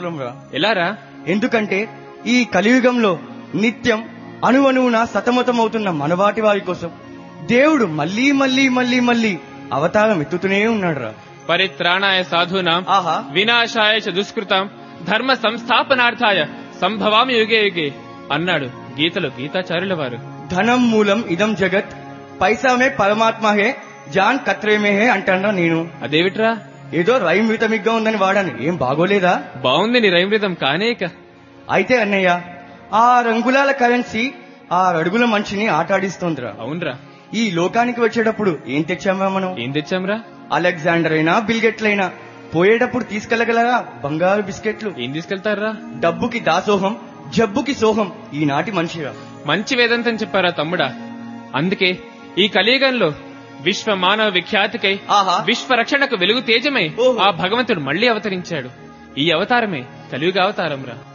అదృష్టవంతులం రా. ఎలారా? ఎందుకంటే ఈ కలియుగంలో నిత్యం అణువణువున సతమతమవుతున్న మనవాటి వారి కోసం దేవుడు మళ్లీ మళ్లీ మళ్లీ మళ్లీ అవతారం ఎత్తుతూనే ఉన్నాడు రా. పరిత్రాణాయ సాధూనాం ఆహా వినాశాయ చ దుష్కృతాం ధర్మ సంస్థాపనార్థాయ సంభవామి యుగే యుగే అన్నాడు గీతలో గీతాచార్యుల వారు. ధనం మూలం ఇదం జగత్ పైసామే పరమాత్మ హే జాన్ కత్రేమే హే అంటారా నేను. అదేమిట్రా? ఏదో రైమ్ వితమిగ్గా ఉందని వాడాను, ఏం బాగోలేదా? బాగుంది నీ రైమ్రితం కానేక. అయితే అన్నయ్య, 6 అంగుళాల కరెన్సీ 6 అడుగుల మనిషిని ఆటాడిస్తోందిరా. అవునరా. ఈ లోకానికి వచ్చేటప్పుడు ఏం తెచ్చామా మనం? ఏం తెచ్చాంరా? అలెగ్జాండర్ అయినా బిల్గెట్లైనా పోయేటప్పుడు తీసుకెళ్లగలరా బంగారు బిస్కెట్లు? ఏం తీసుకెళ్తారా? డబ్బుకి దాసోహం, జబ్బుకి సోహం ఈనాటి మనిషిరా. మంచి వేదంతం చెప్పారా తమ్ముడా. అందుకే ఈ కలియుగంలో విశ్వ మానవ విఖ్యాతికై విశ్వ రక్షణకు వెలుగు తేజమై ఆ భగవంతుడు మళ్లీ అవతరించాడు. ఈ అవతారమే కలియుగ అవతారం రా.